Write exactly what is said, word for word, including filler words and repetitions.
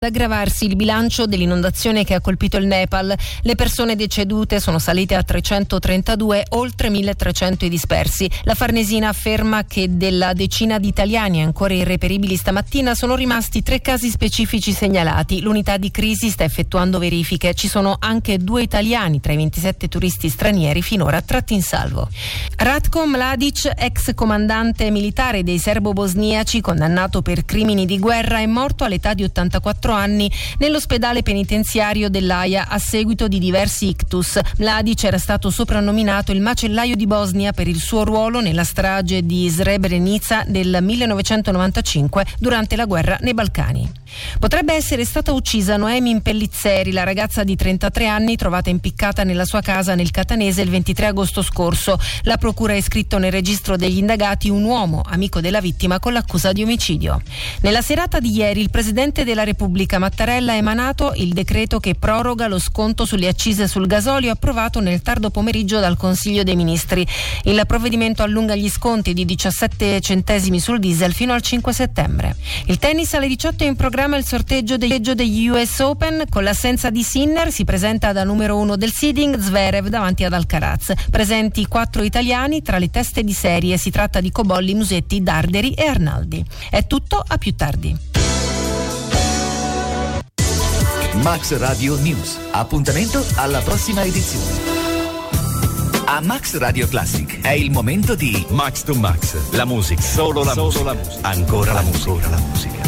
Ad aggravarsi il bilancio dell'inondazione che ha colpito il Nepal. Le persone decedute sono salite a trecentotrentadue, oltre milletrecento i dispersi. La Farnesina afferma che della decina di italiani ancora irreperibili stamattina sono rimasti tre casi specifici segnalati. L'unità di crisi sta effettuando verifiche. Ci sono anche due italiani tra i ventisette turisti stranieri finora tratti in salvo. Ratko Mladic, ex comandante militare dei serbo-bosniaci condannato per crimini di guerra, è morto all'età di ottantaquattro anni nell'ospedale penitenziario dell'Aia a seguito di diversi ictus. Mladic era stato soprannominato il macellaio di Bosnia per il suo ruolo nella strage di Srebrenica del millenovecentonovantacinque durante la guerra nei Balcani. Potrebbe essere stata uccisa Noemi Pellizzeri, la ragazza di trentatré anni trovata impiccata nella sua casa nel Catanese il ventitré agosto scorso. La procura ha iscritto nel registro degli indagati un uomo, amico della vittima, con l'accusa di omicidio. Nella serata di ieri il Presidente della Repubblica Mattarella ha emanato il decreto che proroga lo sconto sulle accise sul gasolio approvato nel tardo pomeriggio dal Consiglio dei Ministri. Il provvedimento allunga gli sconti di diciassette centesimi sul diesel fino al cinque settembre. Il tennis alle diciotto è in programma il sorteggio degli U S Open. Con l'assenza di Sinner si presenta da numero uno del seeding Zverev davanti ad Alcaraz. Presenti quattro italiani tra le teste di serie. Si tratta di Cobolli, Musetti, Darderi e Arnaldi. È tutto, a più tardi. Max Radio News. Appuntamento alla prossima edizione. A Max Radio Classic è il momento di Max to Max. La musica, solo la, solo musica. la musica. Ancora la musica. Ancora la musica.